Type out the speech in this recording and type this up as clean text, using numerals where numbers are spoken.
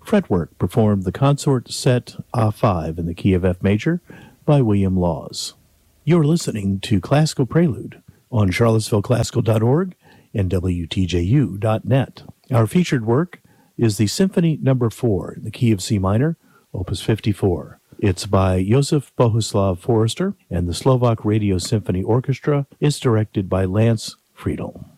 Fretwork performed the consort set A5 in the key of F major by William Laws. You're listening to Classical Prelude on charlottesvilleclassical.org and WTJU.net. Our featured work is the Symphony No. 4 in the key of C minor, Opus 54. It's by Josef Bohuslav Forster, and the Slovak Radio Symphony Orchestra is directed by Lance Friedel.